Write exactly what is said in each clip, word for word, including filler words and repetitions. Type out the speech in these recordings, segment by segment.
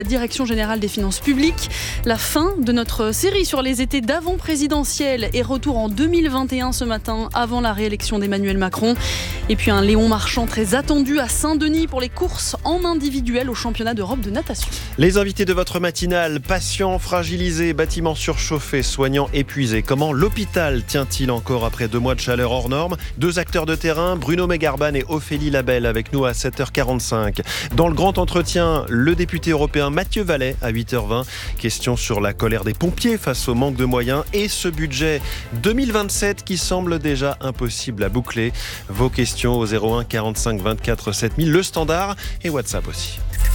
Direction générale des finances publiques, la fin de notre série sur les étés d'avant-présidentielle et retour en deux mille vingt et un ce matin avant la réélection d'Emmanuel Macron. Et puis un Léon Marchand très attendu à Saint-Denis pour les courses en individuel au championnat d'Europe de natation. Les invités de votre matinale, patients fragilisés, bâtiments surchauffés, soignants épuisés. Comment l'hôpital tient-il encore après deux mois de chaleur hors norme? Deux acteurs de terrain, Bruno Megarban et Ophélie Labelle avec nous à sept heures quarante-cinq. Dans le grand entretien, le député européen Mathieu Vallet à huit heures vingt. Question sur la colère des pompiers face au manque de moyens et ce budget deux mille vingt-sept qui semble déjà impossible à boucler. Vos questions au zéro un quarante-cinq vingt-quatre sept mille, le standard et WhatsApp aussi.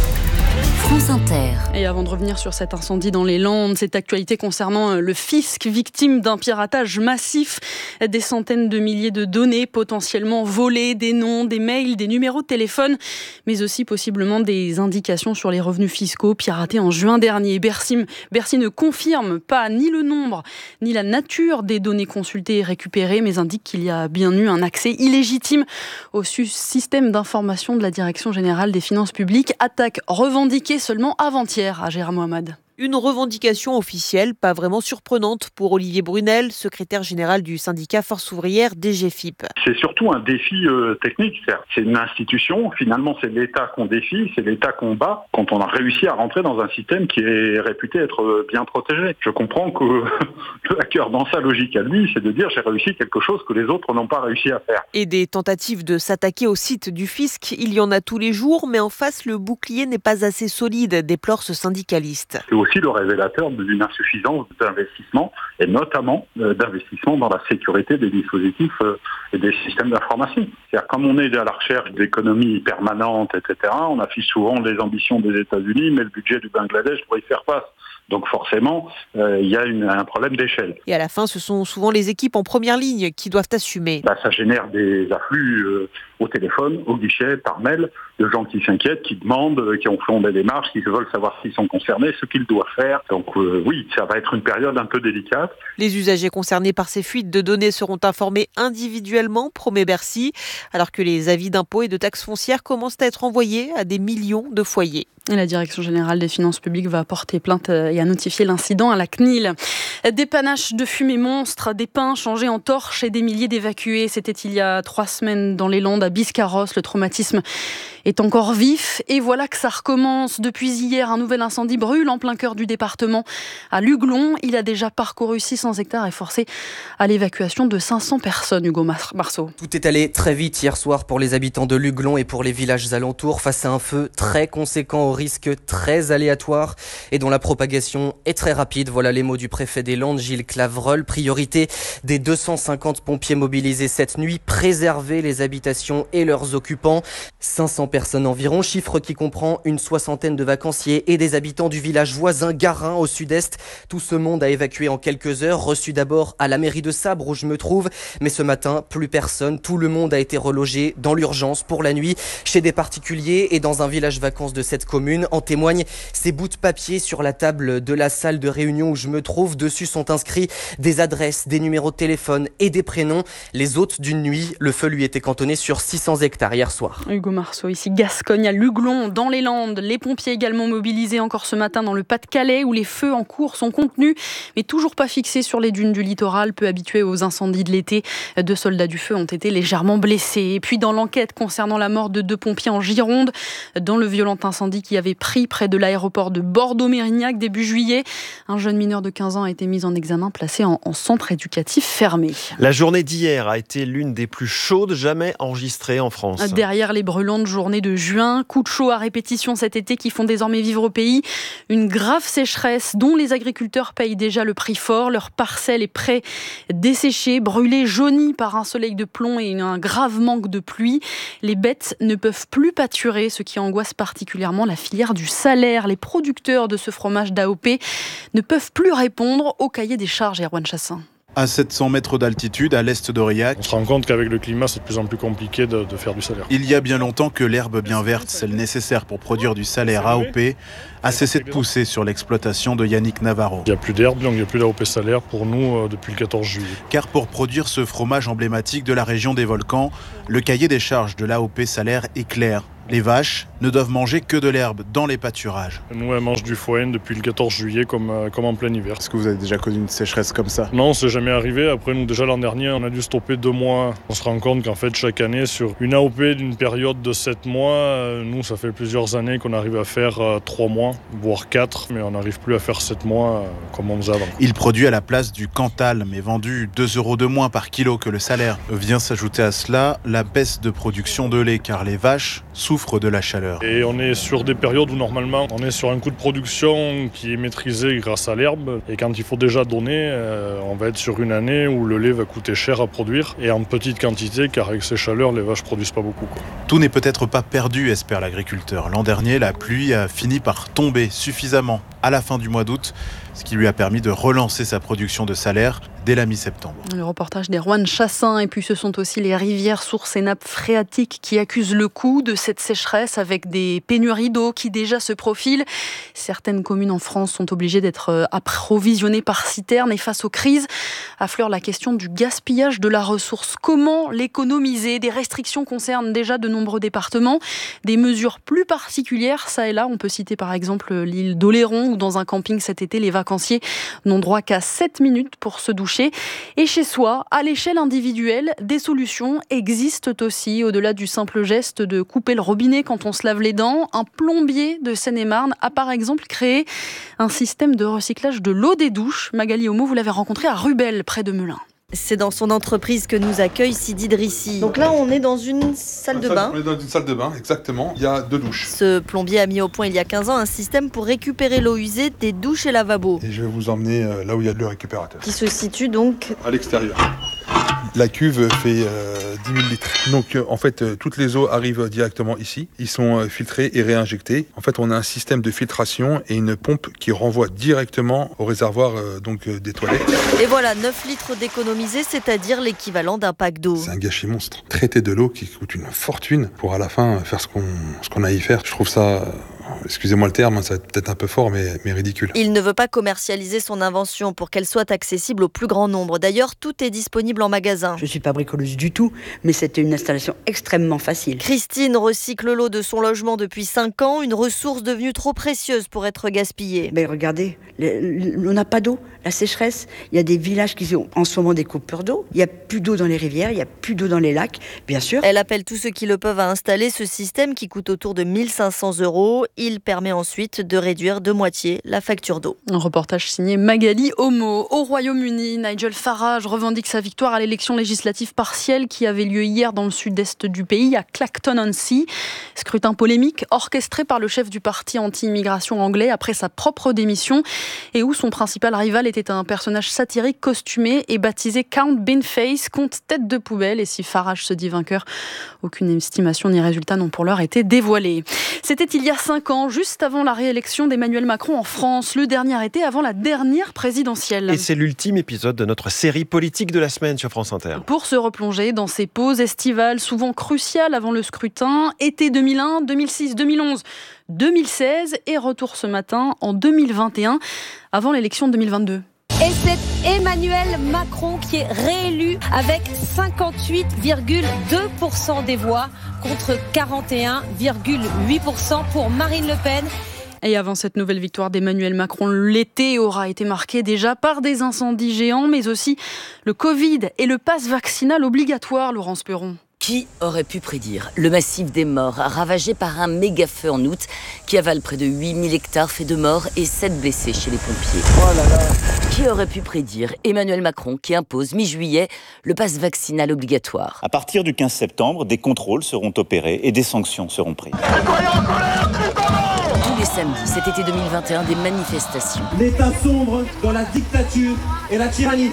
France Inter. Et avant de revenir sur cet incendie dans les Landes, cette actualité concernant le fisc, victime d'un piratage massif, des centaines de milliers de données potentiellement volées, des noms, des mails, des numéros de téléphone, mais aussi possiblement des indications sur les revenus fiscaux piratés en juin dernier. Bercy, Bercy ne confirme pas ni le nombre ni la nature des données consultées et récupérées, mais indique qu'il y a bien eu un accès illégitime au système d'information de la Direction générale des finances publiques. Attaque revendiquée seulement avant-hier à Gérard Mohamed. Une revendication officielle, pas vraiment surprenante pour Olivier Brunel, secrétaire général du syndicat Force ouvrière D G F I P. C'est surtout un défi euh, technique. C'est une institution, finalement c'est l'État qu'on défie, c'est l'État qu'on bat quand on a réussi à rentrer dans un système qui est réputé être bien protégé. Je comprends que le hacker, dans sa logique à lui, c'est de dire j'ai réussi quelque chose que les autres n'ont pas réussi à faire. Et des tentatives de s'attaquer au site du fisc, il y en a tous les jours, mais en face le bouclier n'est pas assez solide, déplore ce syndicaliste. C'est aussi le révélateur d'une insuffisance d'investissement et notamment euh, d'investissement dans la sécurité des dispositifs euh, et des systèmes d'information. C'est-à-dire comme on est à la recherche d'économies permanentes, et cetera, on affiche souvent les ambitions des États-Unis, mais le budget du Bangladesh pour y faire face. Donc forcément, euh, il y a une, un problème d'échelle. Et à la fin, ce sont souvent les équipes en première ligne qui doivent assumer. Bah, ça génère des afflux euh, au téléphone, au guichet, par mail, de gens qui s'inquiètent, qui demandent, euh, qui ont fait des démarches, qui veulent savoir s'ils sont concernés, ce qu'ils doivent faire. Donc euh, oui, ça va être une période un peu délicate. Les usagers concernés par ces fuites de données seront informés individuellement, promet Bercy, alors que les avis d'impôts et de taxes foncières commencent à être envoyés à des millions de foyers. Et la Direction générale des finances publiques va porter plainte et a notifié l'incident à la C N I L. Des panaches de fumée monstres, des pins changés en torches et des milliers d'évacués. C'était il y a trois semaines dans les Landes, à Biscarrosse. Le traumatisme est encore vif. Et voilà que ça recommence. Depuis hier, un nouvel incendie brûle en plein cœur du département. À Luglon, il a déjà parcouru six cents hectares et forcé à l'évacuation de cinq cents personnes, Hugo Marceau. Tout est allé très vite hier soir pour les habitants de Luglon et pour les villages alentours face à un feu très conséquent au risque très aléatoire et dont la propagation est très rapide. Voilà les mots du préfet des Landes, Gilles Clavreul. Priorité des deux cent cinquante pompiers mobilisés cette nuit, préserver les habitations et leurs occupants. cinq cents personnes environ, chiffre qui comprend une soixantaine de vacanciers et des habitants du village voisin Garin au sud-est. Tout ce monde a évacué en quelques heures, reçu d'abord à la mairie de Sabre où je me trouve, mais ce matin, plus personne. Tout le monde a été relogé dans l'urgence pour la nuit chez des particuliers et dans un village vacances de cette commune. En témoignent ces bouts de papier sur la table de la salle de réunion où je me trouve. Dessus sont inscrits des adresses, des numéros de téléphone et des prénoms. Les hôtes d'une nuit, le feu lui était cantonné sur six cents hectares hier soir. Hugo Marceau, ici Gascogne, à Luglon, dans les Landes. Les pompiers également mobilisés encore ce matin dans le Pas-de-Calais où les feux en cours sont contenus, mais toujours pas fixés sur les dunes du littoral. Peu habitués aux incendies de l'été, deux soldats du feu ont été légèrement blessés. Et puis dans l'enquête concernant la mort de deux pompiers en Gironde, dans le violent incendie qui avait pris près de l'aéroport de Bordeaux-Mérignac début juillet. Un jeune mineur de quinze ans a été mis en examen, placé en, en centre éducatif fermé. La journée d'hier a été l'une des plus chaudes jamais enregistrées en France. Derrière les brûlantes journées de juin, coups de chaud à répétition cet été qui font désormais vivre au pays une grave sécheresse dont les agriculteurs payent déjà le prix fort. Leur parcelle est près desséchée, brûlée, jaunie par un soleil de plomb et un grave manque de pluie. Les bêtes ne peuvent plus pâturer, ce qui angoisse particulièrement la filière du salaire. Les producteurs de ce fromage d'A O P ne peuvent plus répondre au cahier des charges. Erwan Chassin. À sept cents mètres d'altitude, à l'est d'Aurillac, on se rend compte qu'avec le climat, c'est de plus en plus compliqué de, de faire du salaire. Il y a bien longtemps que l'herbe bien verte, celle nécessaire pour produire du salaire A O P, a cessé de pousser sur l'exploitation de Yannick Navarro. Il n'y a plus d'herbe, donc il n'y a plus d'A O P salaire pour nous euh, depuis le quatorze juillet. Car pour produire ce fromage emblématique de la région des volcans, le cahier des charges de l'A O P salaire est clair. Les vaches ne doivent manger que de l'herbe dans les pâturages. Nous, elles mangent du foin depuis le quatorze juillet, comme, euh, comme en plein hiver. Est-ce que vous avez déjà connu une sécheresse comme ça? Non, c'est jamais arrivé. Après, nous, déjà l'an dernier, on a dû stopper deux mois. On se rend compte qu'en fait, chaque année, sur une A O P d'une période de sept mois, euh, nous, ça fait plusieurs années qu'on arrive à faire euh, trois mois, voire quatre, mais on n'arrive plus à faire sept mois euh, comme on faisait avant. Il produit à la place du Cantal, mais vendu deux euros de moins par kilo que le salaire. Vient s'ajouter à cela la baisse de production de lait, car les vaches souffrent de la chaleur. Et on est sur des périodes où normalement on est sur un coût de production qui est maîtrisé grâce à l'herbe. Et quand il faut déjà donner, euh, on va être sur une année où le lait va coûter cher à produire et en petite quantité, car avec ces chaleurs, les vaches produisent pas beaucoup, quoi. Tout n'est peut-être pas perdu, espère l'agriculteur. L'an dernier, la pluie a fini par tomber suffisamment à la fin du mois d'août, ce qui lui a permis de relancer sa production de salaire dès la mi-septembre. Le reportage d'Erwan Chassin, et puis ce sont aussi les rivières, sources et nappes phréatiques qui accusent le coup de cette sécheresse avec des pénuries d'eau qui déjà se profilent. Certaines communes en France sont obligées d'être approvisionnées par citerne et face aux crises, affleure la question du gaspillage de la ressource. Comment l'économiser? Des restrictions concernent déjà de nombreux départements. Des mesures plus particulières, ça et là, on peut citer par exemple l'île d'Oléron où dans un camping cet été, les vacanciers n'ont droit qu'à sept minutes pour se doucher. Et chez soi, à l'échelle individuelle, des solutions existent aussi. Au-delà du simple geste de couper le robinet quand on se lave les dents, un plombier de Seine-et-Marne a par exemple créé un système de recyclage de l'eau des douches. Magali Homo, vous l'avez rencontré à Rubel, près de Melun. C'est dans son entreprise que nous accueille Sidi Drissi. Donc là, on est dans une salle de bain. On est dans une salle de bain, exactement. Il y a deux douches. Ce plombier a mis au point il y a quinze ans un système pour récupérer l'eau usée des douches et lavabos. Et je vais vous emmener là où il y a le récupérateur. Qui se situe donc à l'extérieur. La cuve fait euh, dix mille litres. Donc euh, en fait, euh, toutes les eaux arrivent directement ici. Ils sont euh, filtrés et réinjectés. En fait, on a un système de filtration et une pompe qui renvoie directement au réservoir euh, donc, euh, des toilettes. Et voilà, neuf litres d'économisés, c'est-à-dire l'équivalent d'un pack d'eau. C'est un gâchis monstre. Traiter de l'eau qui coûte une fortune pour à la fin faire ce qu'on, ce qu'on a à y faire. Je trouve ça... Euh, excusez-moi le terme, ça va être peut-être un peu fort, mais, mais ridicule. Il ne veut pas commercialiser son invention pour qu'elle soit accessible au plus grand nombre. D'ailleurs, tout est disponible en magasin. Je ne suis pas bricoleuse du tout, mais c'était une installation extrêmement facile. Christine recycle l'eau de son logement depuis cinq ans, une ressource devenue trop précieuse pour être gaspillée. Mais regardez, on n'a pas d'eau. La sécheresse, il y a des villages qui ont en ce moment des coupures d'eau. Il n'y a plus d'eau dans les rivières, il n'y a plus d'eau dans les lacs, bien sûr. Elle appelle tous ceux qui le peuvent à installer ce système qui coûte autour de mille cinq cents euros. Il permet ensuite de réduire de moitié la facture d'eau. Un reportage signé Magali Homo. Au Royaume-Uni, Nigel Farage revendique sa victoire à l'élection législative partielle qui avait lieu hier dans le sud-est du pays, à Clacton-on-Sea. Scrutin polémique orchestré par le chef du parti anti-immigration anglais après sa propre démission et où son principal rival était un personnage satirique costumé et baptisé Count Beanface, compte tête de poubelle. Et si Farage se dit vainqueur, aucune estimation ni résultat n'ont pour l'heure été dévoilés. C'était il y a cinq ans, juste avant la réélection d'Emmanuel Macron en France, le dernier été avant la dernière présidentielle. Et c'est l'ultime épisode de notre série politique de la semaine sur France Inter. Pour se replonger dans ces pauses estivales souvent cruciales avant le scrutin, été deux mille un, deux mille six, deux mille onze, deux mille seize et retour ce matin en deux mille vingt et un, avant l'élection de deux mille vingt-deux. Et c'est Emmanuel Macron qui est réélu avec cinquante-huit virgule deux pour cent des voix contre quarante et un virgule huit pour cent pour Marine Le Pen. Et avant cette nouvelle victoire d'Emmanuel Macron, l'été aura été marqué déjà par des incendies géants, mais aussi le Covid et le pass vaccinal obligatoire, Laurence Perron. Qui aurait pu prédire le massif des morts ravagé par un méga feu en août qui avale près de huit mille hectares, fait deux morts et sept blessés chez les pompiers. Oh là là. Qui aurait pu prédire Emmanuel Macron qui impose mi-juillet le pass vaccinal obligatoire. À partir du quinze septembre, des contrôles seront opérés et des sanctions seront prises. Tous les samedis, cet été deux mille vingt et un, des manifestations. L'État sombre dans la dictature et la tyrannie.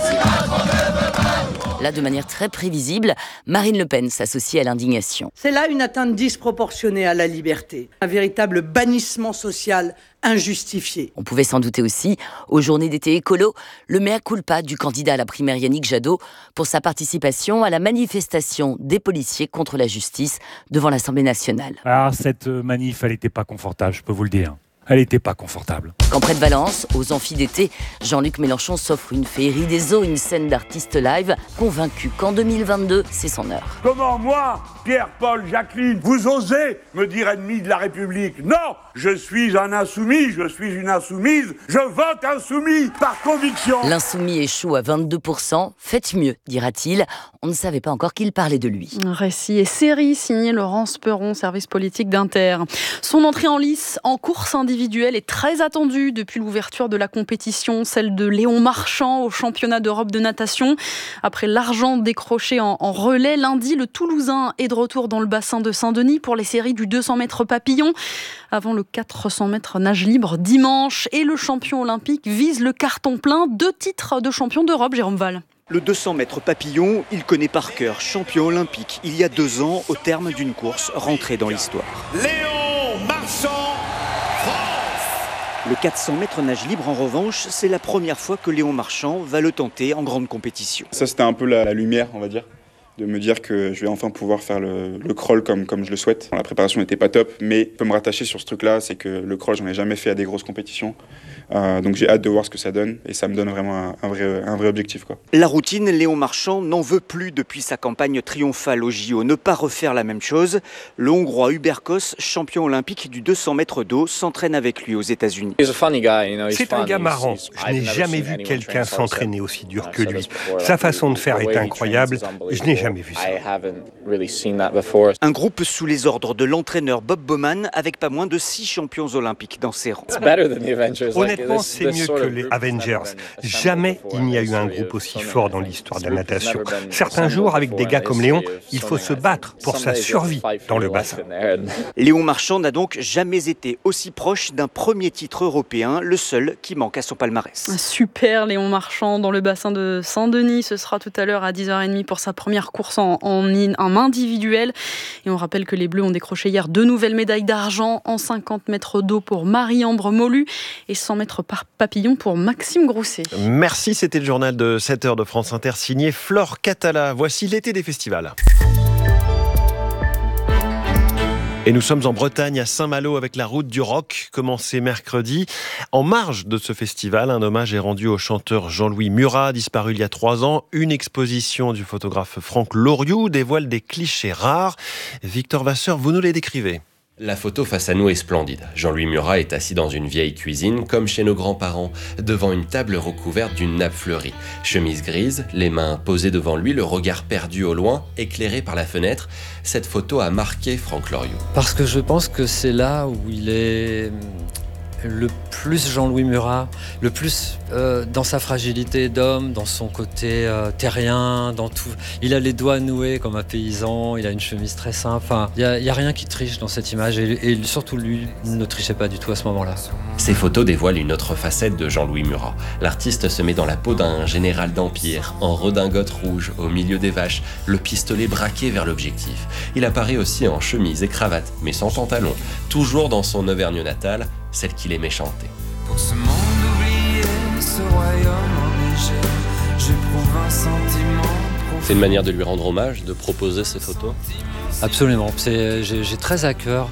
Là, de manière très prévisible, Marine Le Pen s'associe à l'indignation. C'est là une atteinte disproportionnée à la liberté, un véritable bannissement social injustifié. On pouvait s'en douter aussi, aux journées d'été écolo, le mea culpa du candidat à la primaire Yannick Jadot pour sa participation à la manifestation des policiers contre la justice devant l'Assemblée nationale. Ah, cette manif, elle n'était pas confortable, je peux vous le dire. Elle n'était pas confortable. Quand près de Valence, aux amphis d'été, Jean-Luc Mélenchon s'offre une féerie des eaux, une scène d'artiste live, convaincu qu'en deux mille vingt-deux, c'est son heure. Comment moi, Pierre, Paul, Jacqueline, vous osez me dire ennemi de la République? Non, je suis un insoumis, je suis une insoumise, je vote insoumis par conviction. L'insoumis échoue à vingt-deux pour cent. Faites mieux, dira-t-il. On ne savait pas encore qu'il parlait de lui. Un récit et série signé Laurence Perron, service politique d'Inter. Son entrée en lice en course individuelle est très attendue depuis l'ouverture de la compétition, celle de Léon Marchand au championnat d'Europe de natation. Après l'argent décroché en, en relais lundi, le Toulousain est de retour dans le bassin de Saint-Denis pour les séries du deux cents mètres papillon. Avant le quatre cents mètres nage libre dimanche. Et le champion olympique vise le carton plein. Deux titres de champion d'Europe, Jérôme Val. Le deux cents mètres papillon, il connaît par cœur, champion olympique, il y a deux ans, au terme d'une course rentrée dans l'histoire. Léon Marchand, France. Le quatre cents mètres nage libre, en revanche, c'est la première fois que Léon Marchand va le tenter en grande compétition. Ça, c'était un peu la, la lumière, on va dire, de me dire que je vais enfin pouvoir faire le, le crawl comme, comme je le souhaite. La préparation n'était pas top, mais je peux me rattacher sur ce truc-là, c'est que le crawl, j'en ai jamais fait à des grosses compétitions. Euh, donc j'ai hâte de voir ce que ça donne et ça me donne vraiment un, un, vrai, un vrai objectif, quoi. La routine, Léon Marchand n'en veut plus depuis sa campagne triomphale au J O. Ne pas refaire la même chose. Le Hongrois Hubert Kos, champion olympique du deux cents mètres d'eau, s'entraîne avec lui aux États-Unis. C'est un gars marrant. Je n'ai jamais vu quelqu'un s'entraîner aussi dur que lui. Sa façon de faire est incroyable. Je n'ai jamais vu ça. Un groupe sous les ordres de l'entraîneur Bob Bowman avec pas moins de six champions olympiques dans ses rangs. Honnêtement, c'est mieux que les Avengers. Jamais il n'y a eu un groupe aussi fort dans l'histoire de la natation. Certains jours, avec des gars comme Léon, il faut se battre pour sa survie dans le bassin. Léon Marchand n'a donc jamais été aussi proche d'un premier titre européen, le seul qui manque à son palmarès. Super Léon Marchand dans le bassin de Saint-Denis. Ce sera tout à l'heure à dix heures trente pour sa première course en, en, en individuel. Et on rappelle que les Bleus ont décroché hier deux nouvelles médailles d'argent en cinquante mètres d'eau pour Marie-Ambre Molu et cent mètres par papillon pour Maxime Grousset. Merci, c'était le journal de sept heures de France Inter signé Flore Catala. Voici l'été des festivals. Et nous sommes en Bretagne, à Saint-Malo, avec la route du rock, commencée mercredi. En marge de ce festival, un hommage est rendu au chanteur Jean-Louis Murat, disparu il y a trois ans. Une exposition du photographe Franck Loriou dévoile des clichés rares. Victor Vasseur, vous nous les décrivez. La photo face à nous est splendide. Jean-Louis Murat est assis dans une vieille cuisine, comme chez nos grands-parents, devant une table recouverte d'une nappe fleurie. Chemise grise, les mains posées devant lui, le regard perdu au loin, éclairé par la fenêtre. Cette photo a marqué Franck Loriou. Parce que je pense que c'est là où il est le plus Jean-Louis Murat, le plus euh, dans sa fragilité d'homme, dans son côté euh, terrien, dans tout. Il a les doigts noués comme un paysan, il a une chemise très simple. Enfin, il n'y a, a rien qui triche dans cette image et, et surtout lui ne trichait pas du tout à ce moment-là. Ces photos dévoilent une autre facette de Jean-Louis Murat. L'artiste se met dans la peau d'un général d'Empire, en redingote rouge, au milieu des vaches, le pistolet braqué vers l'objectif. Il apparaît aussi en chemise et cravate, mais sans pantalon, toujours dans son Auvergne natale, celle qu'il aimait chanter. Pour ce monde oublié, ce royaume enneigé, j'éprouve un sentiment profond. C'est une manière de lui rendre hommage, de proposer ces photos? Absolument. C'est, j'ai, j'ai très à cœur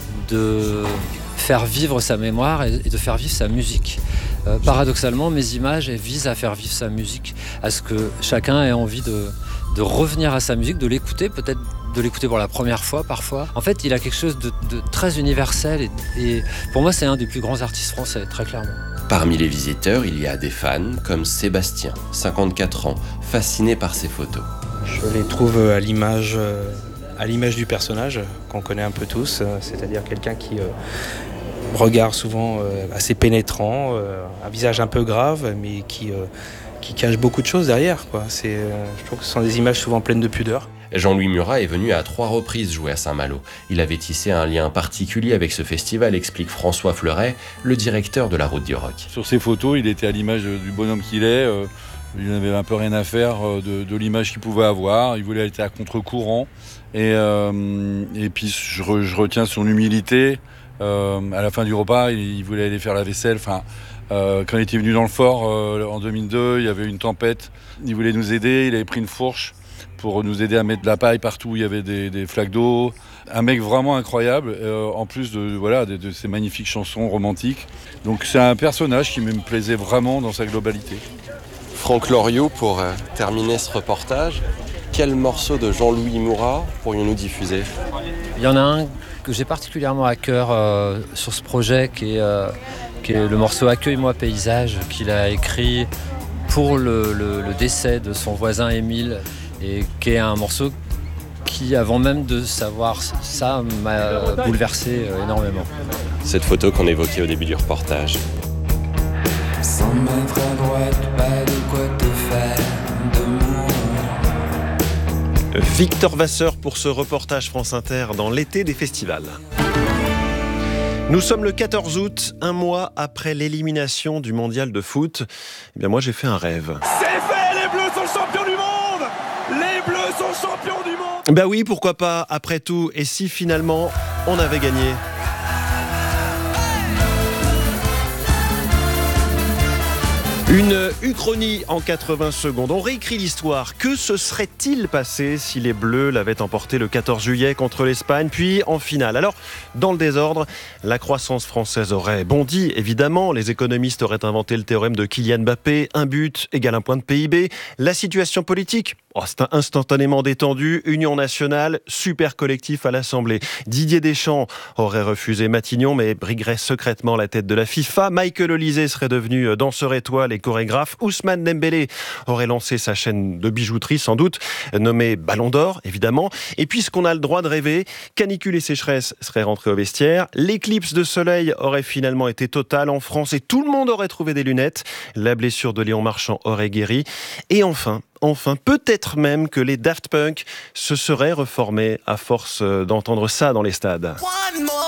de faire vivre sa mémoire et de faire vivre sa musique. Euh, paradoxalement, mes images elles visent à faire vivre sa musique, à ce que chacun ait envie de, de revenir à sa musique, de l'écouter, peut-être de l'écouter pour la première fois parfois. En fait, il a quelque chose de, de très universel et, et pour moi, c'est un des plus grands artistes français, très clairement. Parmi les visiteurs, il y a des fans comme Sébastien, cinquante-quatre ans, fasciné par ses photos. Je les trouve à l'image, à l'image du personnage qu'on connaît un peu tous, c'est-à-dire quelqu'un qui euh, regard souvent euh, assez pénétrant, euh, un visage un peu grave, mais qui, euh, qui cache beaucoup de choses derrière, quoi. C'est, euh, je trouve que ce sont des images souvent pleines de pudeur. Jean-Louis Murat est venu à trois reprises jouer à Saint-Malo. Il avait tissé un lien particulier avec ce festival, explique François Fleuret, le directeur de la Route du Rock. Sur ces photos, il était à l'image du bonhomme qu'il est. Euh, il n'avait un peu rien à faire de, de l'image qu'il pouvait avoir. Il voulait être à contre-courant. Et, euh, et puis, je, re, je retiens son humilité. Euh, à la fin du repas, il, il voulait aller faire la vaisselle. Enfin, euh, quand il était venu dans le fort euh, en deux mille deux, il y avait une tempête. Il voulait nous aider. Il avait pris une fourche pour nous aider à mettre de la paille partout où il y avait des, des flaques d'eau. Un mec vraiment incroyable, euh, en plus de, voilà, de, de ces magnifiques chansons romantiques. Donc c'est un personnage qui me plaisait vraiment dans sa globalité. Franck Loriot, pour euh, terminer ce reportage, quel morceau de Jean-Louis Murat pourrions-nous diffuser ? Il y en a un que j'ai particulièrement à cœur euh, sur ce projet, qui est, euh, qui est le morceau « Accueille-moi paysage » qu'il a écrit pour le, le, le décès de son voisin Émile, et qui est un morceau qui, avant même de savoir ça, m'a bouleversé énormément. Cette photo qu'on évoquait au début du reportage. cent mètres à droite, pas de quoi te faire de mots. Victor Vasseur pour ce reportage France Inter dans l'été des festivals. Nous sommes le quatorze août, un mois après l'élimination du mondial de foot. Eh bien moi j'ai fait un rêve. C'est fait, les Bleus sont champions du monde. Les Bleus sont champions du monde. Bah oui, pourquoi pas, après tout, et si finalement on avait gagné ? Une uchronie en quatre-vingts secondes. On réécrit l'histoire. Que se serait-il passé si les Bleus l'avaient emporté le quatorze juillet contre l'Espagne, puis en finale ? Alors, dans le désordre, la croissance française aurait bondi, évidemment. Les économistes auraient inventé le théorème de Kylian Mbappé. Un but égale un point de P I B. La situation politique ? Oh, c'est instantanément détendu. Union nationale, super collectif à l'Assemblée. Didier Deschamps aurait refusé Matignon, mais briguerait secrètement la tête de la FIFA. Michael Olysée serait devenu danseur étoile et chorégraphe. Ousmane Dembélé aurait lancé sa chaîne de bijouterie, sans doute, nommée Ballon d'Or, évidemment. Et puisqu'on a le droit de rêver, canicule et sécheresse seraient rentrés au vestiaire. L'éclipse de soleil aurait finalement été totale en France et tout le monde aurait trouvé des lunettes. La blessure de Léon Marchand aurait guéri. Et enfin, Enfin, peut-être même que les Daft Punk se seraient reformés à force d'entendre ça dans les stades.